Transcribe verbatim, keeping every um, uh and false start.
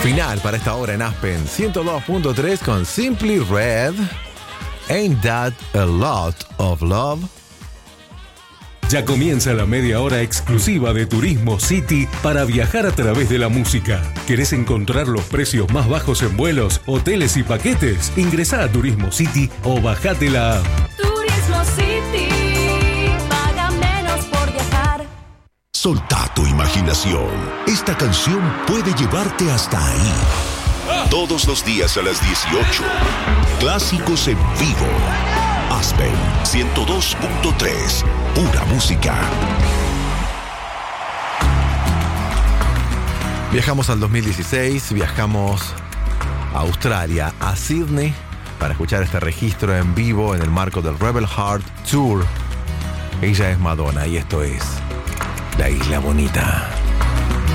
Final para esta hora en Aspen ciento dos punto tres con Simply Red. Ain't That a Lot of Love? Ya comienza la media hora exclusiva de Turismo City para viajar a través de la música. ¿Querés encontrar los precios más bajos en vuelos, hoteles y paquetes? Ingresá a Turismo City o bajate la app. Turismo City, paga menos por viajar. Soltá tu imaginación. Esta canción puede llevarte hasta ahí. Todos los días a las dieciocho. Clásicos en vivo. Aspen ciento dos punto tres. Pura música. Viajamos al dos mil dieciséis, viajamos a Australia, a Sydney, para escuchar este registro en vivo en el marco del Rebel Heart Tour. Ella es Madonna y esto es La Isla Bonita.